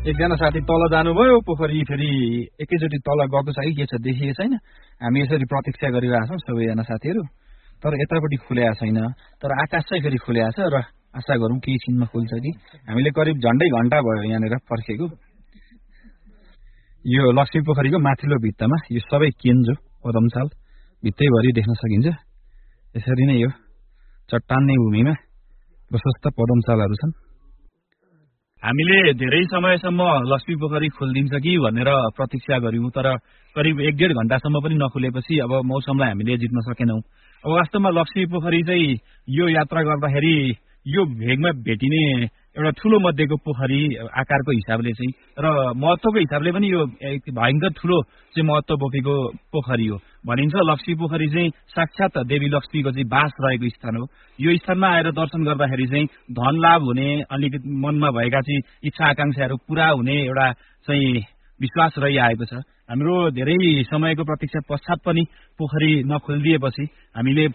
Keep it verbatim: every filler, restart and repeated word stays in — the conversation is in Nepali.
एकजना साथी तल जानुभयो पोखरी फेरि एकैचोटि तल गएको छ कि के छ देखिएको छैन हामी यसरी प्रतीक्षा गरिरहेका छौँ सबैजना साथीहरू तर यतापट्टि खुलेको छैन तर आकाश चाहिँ फेरि खुलेको छ र आशा गरौँ केही छिनमा खुल्छ कि हामीले करिब झन्डै घन्टा भयो यहाँनिर पर्खेको यो लक्ष्मी पोखरीको माथिल्लो भित्तामा यो सबै केन्जो पदमचाल भित्तैभरि देख्न सकिन्छ यसरी नै यो चट्टान्ने भूमिमा प्रशस्त पदमचालहरू छन् हामीले धेरै समयसम्म लक्ष्मी पोखरी खोलिदिन्छ कि भनेर प्रतीक्षा गर्यौं तर करिब एक डेढ घण्टासम्म पनि नखुलेपछि अब मौसमलाई हामीले जित्न सकेनौं अब वास्तवमा लक्ष्मी पोखरी चाहिँ यो यात्रा गर्दाखेरि यो भेगमा भेटिने एउटा ठूलो मध्येको पोखरी आकारको हिसाबले चाहिँ र महत्त्वको हिसाबले पनि यो भयंकर ठूलो चाहिँ महत्त्व बोकेको पोखरी हो भनिन्छ लक्ष्मी पोखरी चाहिँ साक्षात देवी लक्ष्मीको चाहिँ बास रहेको स्थान हो यो स्थानमा आएर दर्शन गर्दाखेरि चाहिँ धन लाभ हुने अलिकति मनमा भएका चाहिँ इच्छा आकांक्षाहरू पूरा हुने एउटा चाहिँ विश्वास रहिआएको छ हाम्रो धेरै समयको प्रतीक्षा पश्चात पनि पोखरी नखोलिदिएपछि हामीले